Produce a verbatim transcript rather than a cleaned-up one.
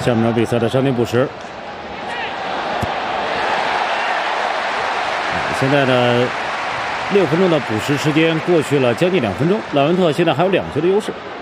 下面场比赛的伤停补时。现在呢，六分钟的补时时间过去了将近两分钟，莱万特现在还有两球的优势。